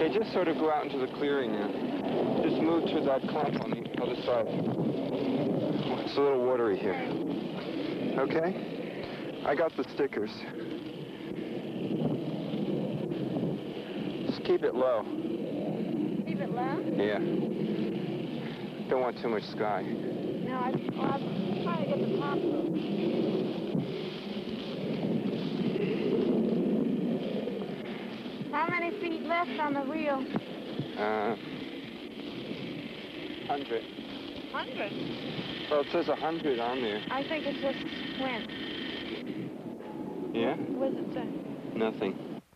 Okay, just sort of go out into the clearing now. Just move to that clump on the other side. It's a little watery here. Okay? I got the stickers. Just keep it low. Keep it low? Yeah. Don't want too much sky. No, I'll try to get the top low. How many feet left on the wheel? 100. 100? Well, it says 100 on there. I think it just went. Yeah? What does it say? Nothing.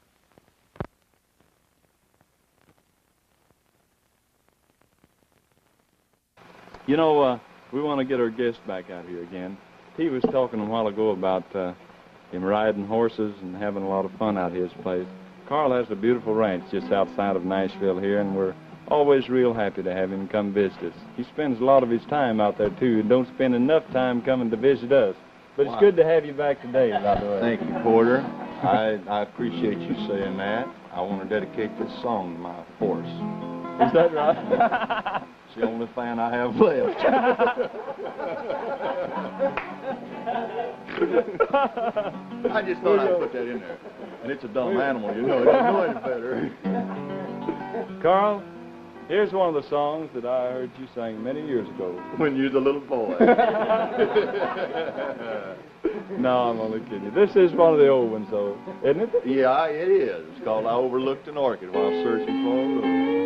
You know, we want to get our guest back out here again. He was talking a while ago about him riding horses and having a lot of fun out his place. Carl has a beautiful ranch just outside of Nashville here, and we're always real happy to have him come visit us. He spends a lot of his time out there, too, and don't spend enough time coming to visit us. But it's good to have you back today, by the way. Thank you, Porter. I appreciate you saying that. I want to dedicate this song to my horse. Is that right? It's the only fan I have left. I just thought I'd put that in there. And it's a dumb animal, you know. It doesn't know any better. Carl, here's one of the songs that I heard you sing many years ago. When you was a little boy. No, I'm only kidding you. This is one of the old ones, though, isn't it? Yeah, it is. It's called I Overlooked an Orchid While Searching for a Rose.